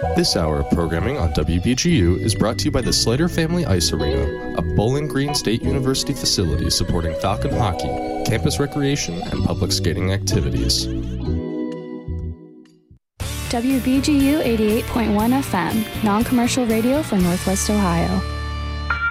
This hour of programming on WBGU is brought to you by the Slater Family Ice Arena, a Bowling Green State University facility supporting Falcon hockey, campus recreation, and public skating activities. WBGU 88.1 FM, non-commercial radio for Northwest Ohio.